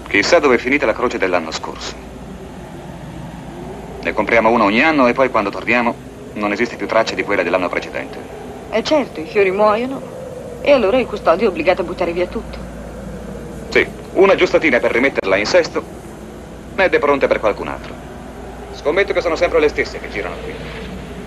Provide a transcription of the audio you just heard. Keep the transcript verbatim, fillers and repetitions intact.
Chissà dove è finita la croce dell'anno scorso. Ne compriamo una ogni anno e poi quando torniamo non esiste più traccia di quella dell'anno precedente. E certo, i fiori muoiono e allora il custode è obbligato a buttare via tutto. Sì, una giustatina per rimetterla in sesto ed è pronta per qualcun altro. Scommetto che sono sempre le stesse che girano qui.